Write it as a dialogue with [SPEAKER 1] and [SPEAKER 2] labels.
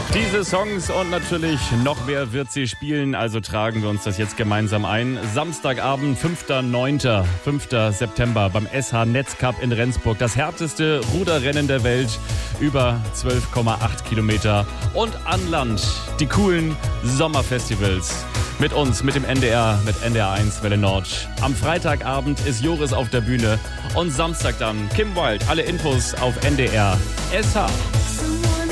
[SPEAKER 1] Diese Songs und natürlich noch mehr wird sie spielen, also tragen wir uns das jetzt gemeinsam ein. Samstagabend, 5.9., 5. September beim SH Netzcup in Rendsburg. Das härteste Ruderrennen der Welt, über 12,8 Kilometer. Und an Land die coolen Sommerfestivals. Mit uns, mit dem NDR, mit NDR1 Welle Nord. Am Freitagabend ist Joris auf der Bühne und Samstag dann Kim Wilde. Alle Infos auf NDR SH.